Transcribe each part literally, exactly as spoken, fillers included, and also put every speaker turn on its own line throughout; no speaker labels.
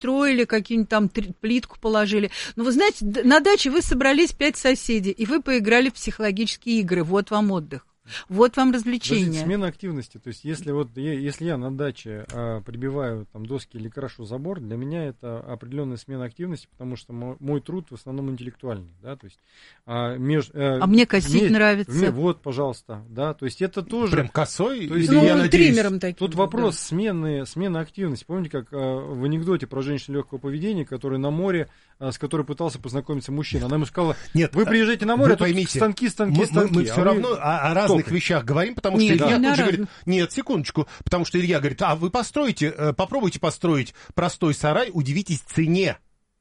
обстроили, какие-нибудь там плитку положили. Но вы знаете, на даче вы собрались пять соседей, и вы поиграли в психологические игры. Вот вам отдых. Вот вам развлечение.
Подождите, смена активности. То есть, если вот я, если я на даче а, прибиваю там доски или крашу забор, для меня это определенная смена активности, потому что мой, мой труд в основном интеллектуальный, да, то есть. А, меж, а,
а мне косить
вме,
нравится.
Вме, вот, пожалуйста, да, то есть это тоже.
Прям косой.
То есть,
ну,
я надеюсь,
триммером таким.
Тут вопрос да. смены, смены активности. Помните, как а, в анекдоте про женщину легкого поведения, которая на море, а, с которой пытался познакомиться мужчина, она ему сказала: нет, вы приезжаете на море, а тут поймите, станки, станки,
мы,
станки.
Мы, мы все
а
равно
вы...
о, о разных Топы. вещах говорим, потому что
нет,
Илья
да.
тут же говорит, нет, секундочку, потому что Илья говорит, а вы построите, попробуйте построить простой сарай, удивитесь цене.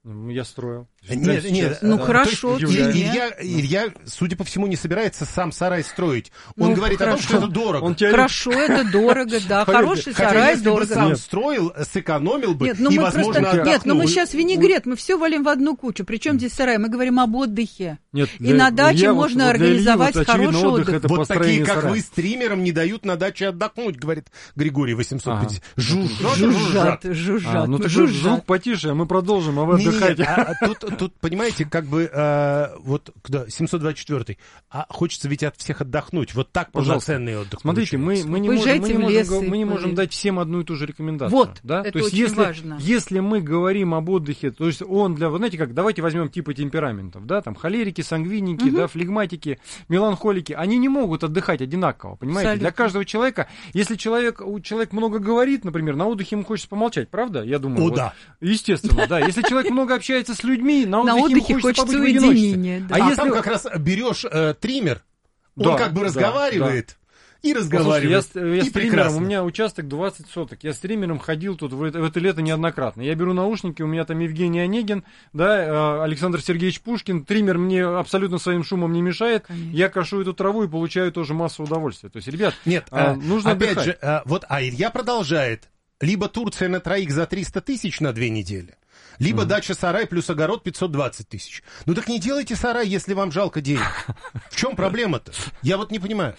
Я строил.
Нет, нет,
ну
да.
хорошо.
Илья, Илья, судя по всему, не собирается сам сарай строить. Он ну, говорит хорошо. о том, что это дорого.
Он тебя...
Хорошо, это дорого, да. Хороший
Хотя,
сарай
если
дорого.
бы сам
нет.
строил, сэкономил бы
нет, ну
и,
мы
возможно,
просто...
отдохнул.
Нет, но мы сейчас винегрет, мы все валим в одну кучу. Причем здесь сарай? Мы говорим об отдыхе.
Нет,
и
для,
на даче
Илья,
можно
вот,
организовать
Ильи, вот,
хороший
отдых.
отдых.
Это
вот такие, как
сарая.
вы, стримерам не дают на даче отдохнуть, говорит Григорий восемьсот пятьдесят.
Ага.
Жужжат,
жужжат. Жужжат,
а, ну так
жужжат.
звук потише, а мы продолжим, а вы
не,
отдыхайте.
Не, не, а, тут, тут, понимаете, как бы, э, вот, да, семьсот двадцать четвёртый, а хочется ведь от всех отдохнуть. Вот так полноценный отдых.
Смотрите, мы, мы, не можем, мы, не можем, мы не можем дать всем одну и ту же рекомендацию.
Вот,
да?
это
то есть,
очень
если,
важно.
Если мы говорим об отдыхе, то есть он для, вы знаете как, давайте возьмем типы темпераментов, да, там холерики, сангвиники, угу. да, флегматики, меланхолики, они не могут отдыхать одинаково, понимаете? Абсолютно. Для каждого человека, если человек, человек много говорит, например, на отдыхе ему хочется помолчать, правда? Я думаю,
О,
вот,
да.
Естественно, да. Если человек много общается с людьми, на отдыхе,
на отдыхе
ему хочется,
хочется
побыть в одиночестве.
Да.
А, а
если...
там как раз берешь э, триммер,
да,
он как бы разговаривает.
Да, да.
И разговаривает.
Послушайте, я, я
и
стримером, у меня участок двадцать соток, я стримером ходил тут в это, в это лето неоднократно. Я беру наушники, у меня там Евгений Онегин, да, Александр Сергеевич Пушкин, триммер мне абсолютно своим шумом не мешает, конечно. Я кашу эту траву и получаю тоже массу удовольствия. То есть, ребят,
Нет,
а,
а,
нужно
опять
отдыхать.
же, а, вот, а Илья продолжает. Либо Турция на троих за триста тысяч на две недели, либо mm. дача-сарай плюс огород пятьсот двадцать тысяч. Ну так не делайте сарай, если вам жалко денег. В чем проблема-то? Я вот не понимаю.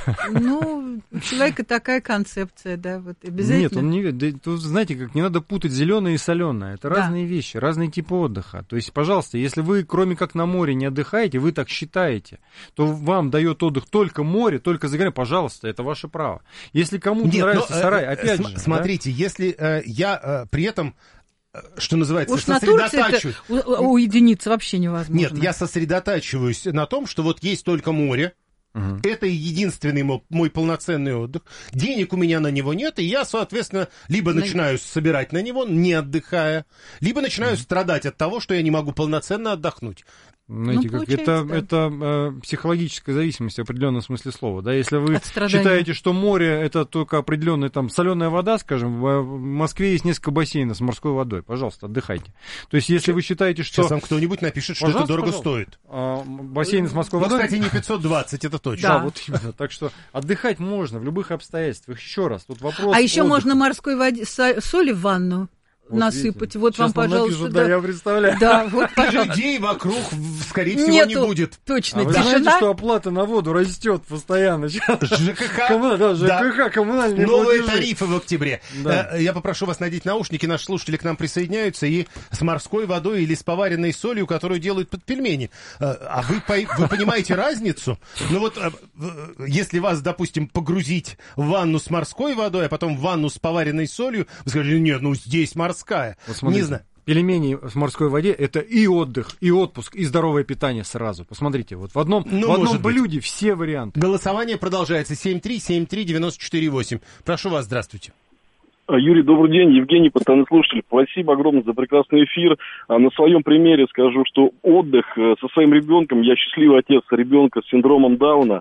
Ну, у человека такая концепция, да, вот обязательно.
Нет, он не... Да, тут, знаете, как не надо путать зеленое и соленое. Это да. разные вещи, разные типы отдыха. То есть, пожалуйста, если вы, кроме как на море, не отдыхаете, вы так считаете, то вам дает отдых только море, только за горой, пожалуйста, это ваше право. Если кому-то Нет, нравится но, сарай, опять
э,
же...
Смотрите, да? если э, я э, при этом... Что называется,
Уж сосредотачиваюсь. У, у единицы вообще невозможно.
Нет, я сосредотачиваюсь на том, что вот есть только море. Угу. Это единственный мой, мой полноценный отдых. Денег у меня на него нет, и я, соответственно, либо на... начинаю собирать на него, не отдыхая, либо начинаю угу. страдать от того, что я не могу полноценно отдохнуть.
Знаете, ну, как это, да. это э, психологическая зависимость в определенном смысле слова. Да? Если вы считаете, что море это только определенная там соленая вода, скажем, в, в Москве есть несколько бассейнов с морской водой. Пожалуйста, отдыхайте. То есть, если вы считаете, что...
Сейчас вам кто-нибудь напишет, что это дорого пожалуйста. стоит.
А, бассейн с морской
ну,
водой...
кстати, не пятьсот двадцать, это точно.
Да, вот именно. Так что отдыхать можно в любых обстоятельствах. Еще раз, тут вопрос...
А еще
отдыха.
можно морской воде, соли в ванну. Вот насыпать.
Видите.
Вот
Сейчас
вам, пожалуйста.
Напишут, да, да, я представляю.
Да, вот, пожалуйста.
Людей вокруг, скорее всего,
Нету,
не будет.
Точно.
А вы
Тишина.
знаете, что оплата на воду растет постоянно?
ЖКХ.
Коммуна, да, ЖКХ, да. коммунальные
Новые
платежи.
тарифы в октябре. Да. Я попрошу вас надеть наушники, наши слушатели к нам присоединяются, и с морской водой или с поваренной солью, которую делают под пельмени. А вы, вы понимаете разницу? Ну вот, если вас, допустим, погрузить в ванну с морской водой, а потом в ванну с поваренной солью, вы скажете, нет, ну здесь морская.
Вот не знаю. Пельмени в морской воде — это и отдых, и отпуск, и здоровое питание сразу. Посмотрите, вот в одном, ну, в одном блюде быть. Все варианты.
Голосование продолжается. семь три семь три девять четыре восемь. Прошу вас, здравствуйте.
Юрий, добрый день. Евгений, постоянный слушатель. Спасибо огромное за прекрасный эфир. На своем примере скажу, что отдых со своим ребенком, я счастливый отец ребенка с синдромом Дауна,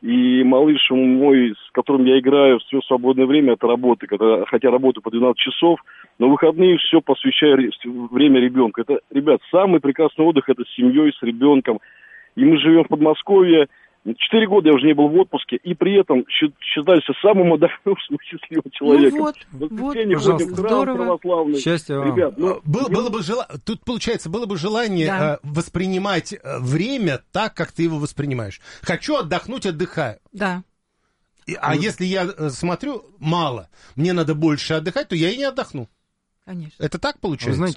и малыш мой, с которым я играю все свободное время, это работа, когда, хотя работаю по двенадцать часов, но выходные все посвящаю время ребенка. Это, ребят, самый прекрасный отдых, это с семьей, с ребенком. И мы живем в Подмосковье. Четыре года я уже не был в отпуске, и при этом считаюсь самым отдохнувшим счастливым человеком.
Ну вот, вот,
пожалуйста.
Здорово.
Счастья вам.
Ребят, ну,
было, было бы жел... Тут, получается, было бы желание да. э, воспринимать время так, как ты его воспринимаешь. Хочу отдохнуть, отдыхаю.
Да.
И, а ну, если я э, смотрю, мало, мне надо больше отдыхать, то я и не отдохну.
Конечно.
Это так получается?
Вы знаете,